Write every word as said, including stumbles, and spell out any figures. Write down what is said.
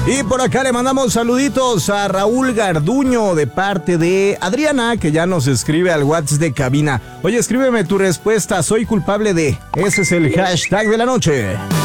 Y por acá le mandamos saluditos a Raúl Garduño de parte de Adriana, que ya nos escribe al WhatsApp de cabina. Oye, escríbeme tu respuesta, soy culpable de... Ese es el hashtag de la noche.